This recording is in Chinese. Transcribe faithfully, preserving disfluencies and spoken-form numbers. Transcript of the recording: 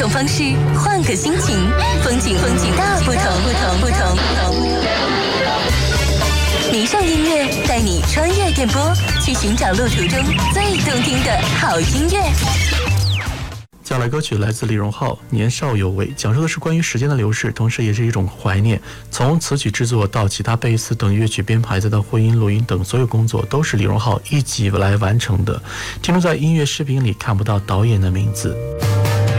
种方式，换个心情，风景风景大不同不同不同不同。迷上音乐，带你穿越电波，去寻找路途中最动听的好音乐。 接下来歌曲来自李荣浩《年少有为》，讲述的是关于时间的流逝，同时也是一种怀念。从词曲制作到吉他、贝斯等乐曲编排，再到混音、录音等所有工作，都是李荣浩一起来完成的。听众在音乐视频里看不到导演的名字。